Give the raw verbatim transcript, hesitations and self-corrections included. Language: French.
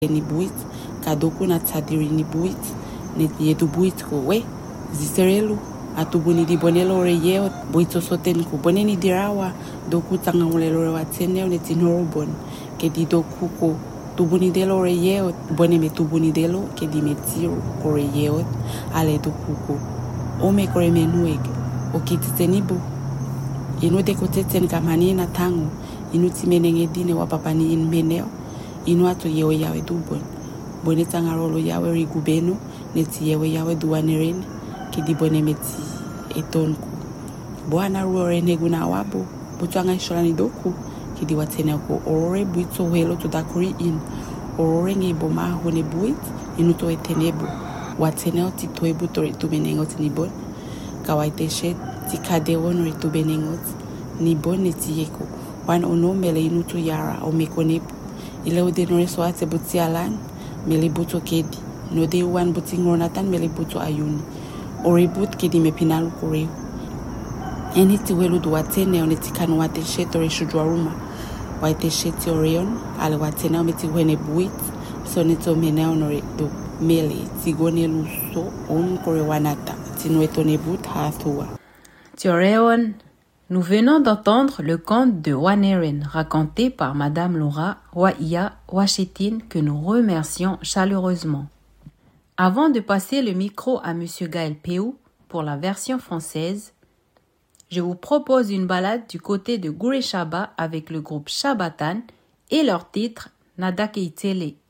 ni buit kadoku na tsadiri ni buit ne yetu buit ko we ziserelu atubuni di bonelo re yeo buito soten ku boneni dirawa doku tanga ulelo wa tseneo ne tinorobon ke di doku ko tubuni delo re yeo bone me tubuni delo ke di metiro ko re yeo ale doku ko o me kore menuek o kititenibu inu de koteten kamani na tango inu timenenge dine wa papani in meneo inu atu yewe yawe dubon bone tanga rolo yawe rigubeno neti yewe yawe duaneren ke di bone meti etonku bwana ruore neguna wabo butwanga sholani doku ke di watene ko orore buito helo to dakuri in orore nge boma hone buit inu to etenebo watene oti toebu to tumenengo tinibon kawaiteshe tikade wono ritubenengot ni bone tiyeko wan onomele inu to yara o mekonepo ile udenore soate butialan mele buto kedi no de wan butingo natan mele buto ayuni oribut kedi mepinalu koreo eniti welu duatene oneti kanu wateshe tore shujwaruma waiteshe ti oreon ale watene ometi wene buit sonito meneo nore do mele tigone luso on kore wanata tinuetone but hathua Tioreon. Nous venons d'entendre le conte de Waneren raconté par Madame Laura Waia Wachetin que nous remercions chaleureusement. Avant de passer le micro à Monsieur Gaël Péou pour la version française, je vous propose une balade du côté de Gureshaba avec le groupe Shabatan et leur titre Nada Keitele.